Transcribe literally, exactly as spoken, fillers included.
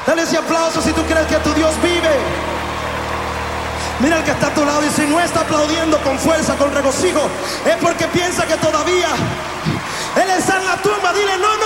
Dale ese aplauso si tú crees que tu Dios vive. Mira el que está a tu lado y si no está aplaudiendo con fuerza, con regocijo, es porque piensa que todavía Él está en la tumba. Dile, no, no